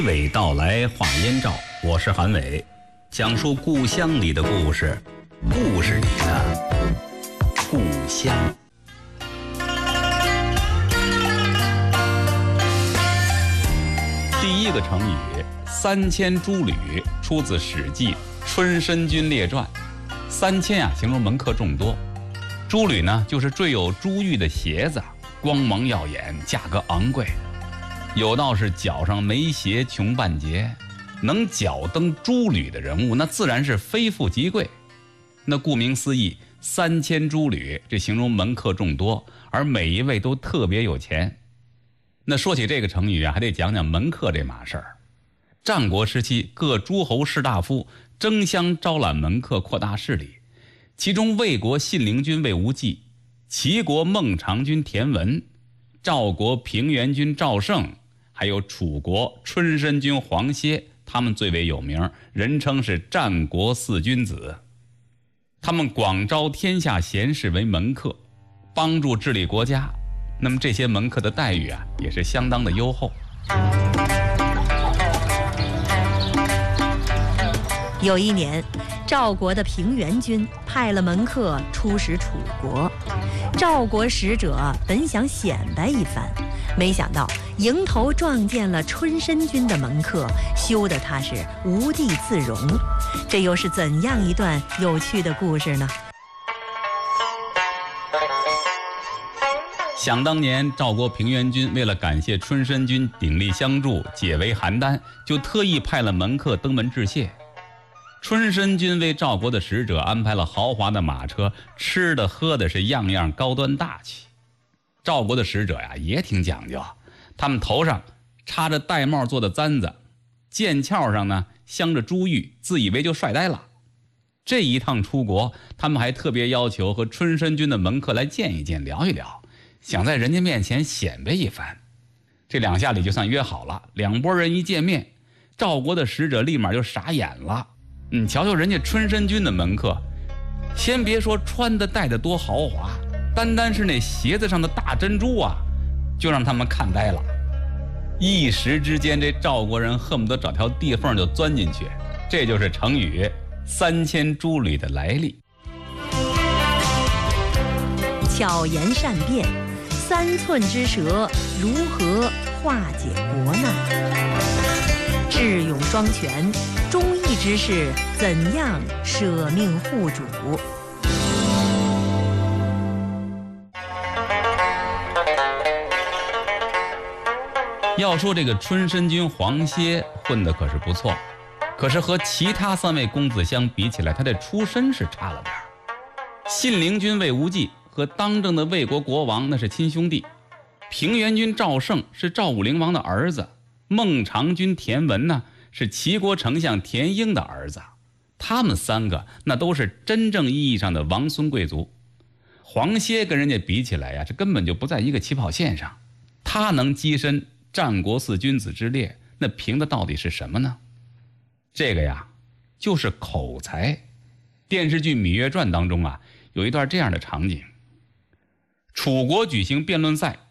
娓道来话燕赵，我是韩伟，讲述故乡里的故事，故事里的故乡。第一个成语三千诸旅出自《史记·春申君列传》。3000形容门客众多，诸旅呢就是缀有珠玉的鞋子，光芒耀眼，价格昂贵。有道是脚上没鞋穷半截，能脚蹬诸旅的人物，那自然是非富即贵。那顾名思义，3000诸旅，这形容门客众多，而每一位都特别有钱。那说起这个成语啊，还得讲讲门客这码事儿。战国时期，各诸侯士大夫争相招揽门客，扩大势力。其中魏国信陵君魏无忌，齐国孟尝君田文，赵国平原君赵胜，还有楚国春申君黄歇，他们最为有名，人称是战国四君子。他们广招天下贤士为门客，帮助治理国家。那么这些门客的待遇啊，也是相当的优厚。 有一年，赵国的平原君派了门客出使楚国，赵国使者本想显摆一番，没想到迎头撞见了春申君的门客，羞得他是无地自容。这又是怎样一段有趣的故事呢？ 想当年，赵国平原君为了感谢春申君鼎力相助，解围邯郸，就特意派了门客登门致谢。春申君为赵国的使者安排了豪华的马车，吃的喝的是样样高端大气。赵国的使者呀也挺讲究，他们头上插着玳瑁做的簪子，剑鞘上呢镶着珠玉，自以为就帅呆了。这一趟出国，他们还特别要求和春申君的门客来见一见，聊一聊，想在人家面前显摆一番。这两下里就算约好了，两拨人一见面，赵国的使者立马就傻眼了。瞧瞧人家春申君的门客，先别说穿的戴的多豪华，单是那鞋子上的大珍珠啊，就让他们看呆了。一时之间，这赵国人恨不得找条地缝就钻进去。这就是成语3000诸旅的来历。 巧言善辩，3寸之舌如何化解国难？智勇双全，忠义之士怎样舍命护主？ 要说这个春申君黄歇混得可是不错，可是和其他3位公子相比起来，他这出身是差了点。信陵君魏无忌和当政的魏国国王那是亲兄弟，平原君赵胜是赵武灵王的儿子，孟尝君田文呢是齐国丞相田婴的儿子。他们3个那都是真正意义上的王孙贵族。黄歇跟人家比起来呀，这根本就不在一个起跑线上。他能跻身战国四君子之列，那凭的到底是什么呢？这个呀就是口才。电视剧《芈月传》当中啊，有一段这样的场景：楚国举行辩论赛，